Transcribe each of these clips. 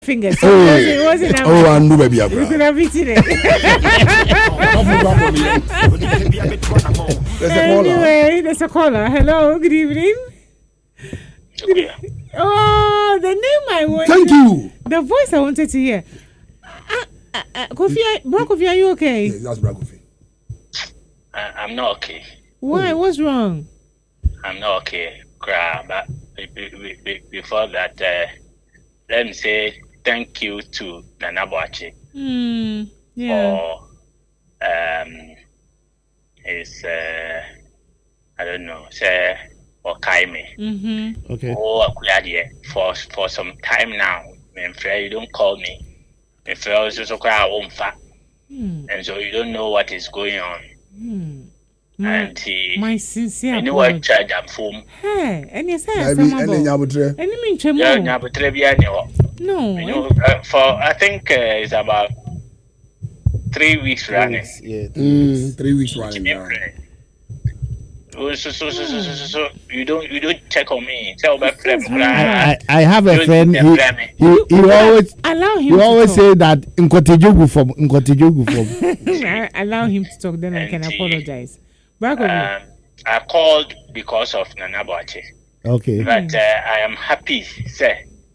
fingers. It wasn't. I know baby. You could have eaten it. Anyway, there's a caller. Hello, good evening. Oh, the name I wanted. Thank you. The voice I wanted to hear. Kofi, Bro Kofi, are you okay? Yes, that's Bro Kofi. I'm not okay. Why? What's wrong? I'm not okay. But before that, let me say thank you to Nana Boache for his I don't know, say or Kaime. Okay. For some time now. I'm afraid you don't call me. I'm afraid I was just and so you don't know what is going on. And my sincere anyone charge am phone. Hey, and you say Any nyabutre. Any mean chemo. Yeah, nyabutre bia ne ho. No. You know, for I think it's about 3 weeks running. Yeah. 3 weeks running. So you don't check on me. Tell my friend. I have a friend. He always allow him. You always say that Nkotejogu from. Allow him to talk, then I can apologize. I called because of Nana Boache. Okay. But I am happy, sir.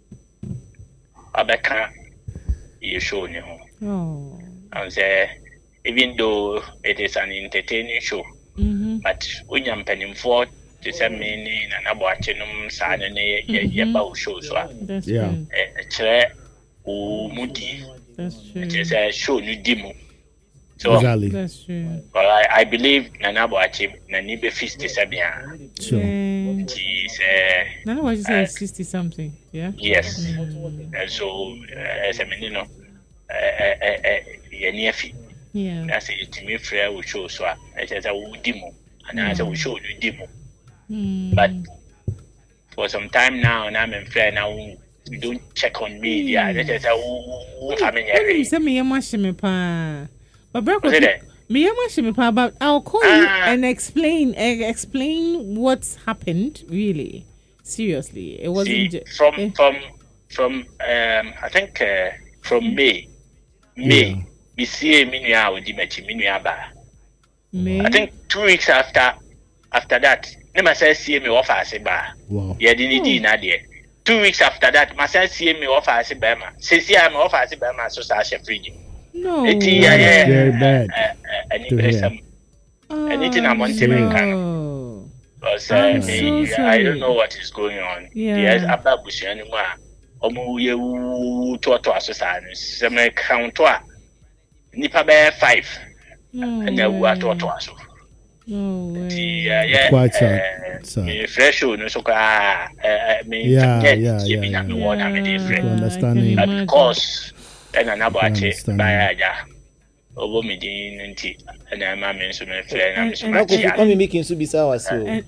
Abeka, you show me. Oh. And say, even though it is an entertaining show, but when you're penning for to send me Nana Boache num sign and a show, so yeah. A chair, moody. That's true. It is a show new demo. So Exactly. That's true. well, I believe Nana Boache Nanibe 57. Sure. She's Nana Boache says 60 something. Yeah. yes. And so as a minute, Yeah. that's it. To me, Freya will show so. I said I will demo, and I said we show you demo. But for some time now, and I'm in Freya now. You don't check on me. Yeah, that is You say me pa. But Bro Kofi, me pa, but I'll call you and explain what's happened. Really, seriously, it wasn't from I think from May. We see Minya with Dimechi ba. I think 2 weeks after that, never says see me offer as a bar. Wow. Yeah, didn't na there. 2 weeks after that, my son see me offer as a Bama. Says, I'm offer as a Bama, so I shall free you. No. Very bad. Anything I'm on to make. Because I don't know what is going on. Yes, after Bush anymore. Omu to association. Some count Nipa bear 5. And then we are to us. No way. Yeah. Quite sad. Fresh no so Yeah. To understanding. Because and another by over me and I'm making Subisa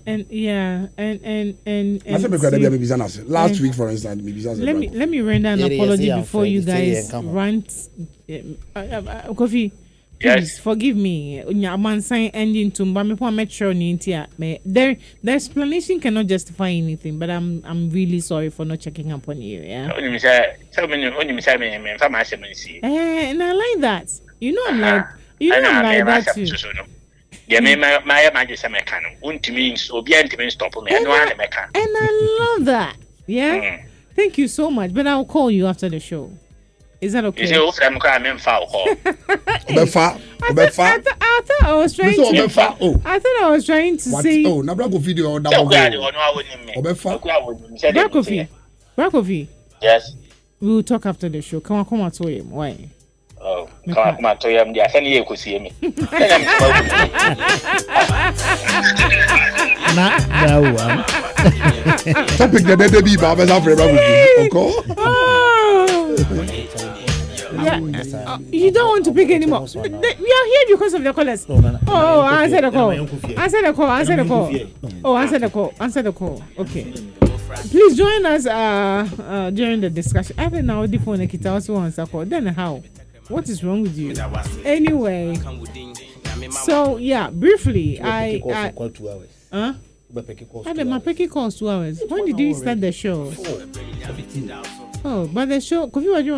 last week, for instance, let me render an apology before you guys rant. Kofi, please forgive me. The explanation cannot justify anything, but I'm really sorry for not checking up on you. Yeah. And I like that. You know I'm like that too. Yeah, my and I love that. Yeah. Thank you so much. But I'll call you after the show. Is that okay? I thought I was trying to say. Oh, na Bro Kofi or double Bro Kofi. Yes. We will talk after the show. Come on, to him. Why? Oh, come on, to him. I you could see me. Not that one. Topic the baby Baba you don't want to pick anymore. We are here because of the callers. Oh, answer the call. Answer the call. Oh, answer the call. Okay. Please join us during the discussion. I think now the phone Kita also wants a call. Then how? What is wrong with you? Anyway. So yeah, briefly, I 2 hours. Huh? My Peki calls 2 hours. When did you start the show? Oh, but the show, could you